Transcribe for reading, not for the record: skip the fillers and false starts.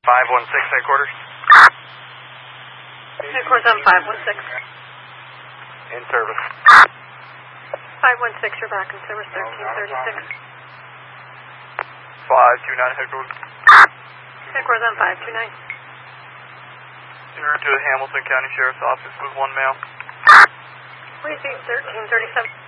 516 headquarters. Headquarters on 516. In service. 516, you're back in service, 1336. 529 headquarters. Headquarters on 529. En route to the Hamilton County Sheriff's Office with one male. Receive 1337.